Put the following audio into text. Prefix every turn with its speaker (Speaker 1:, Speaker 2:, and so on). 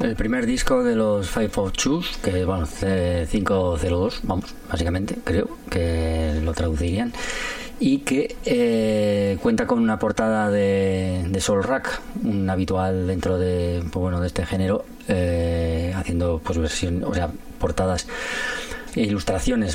Speaker 1: El primer disco de los 502, que bueno, 502, vamos, básicamente, creo que lo traducirían, y que cuenta con una portada de Soul Rack, un habitual dentro de, pues bueno, de este género, haciendo pues versión, o sea, portadas e ilustraciones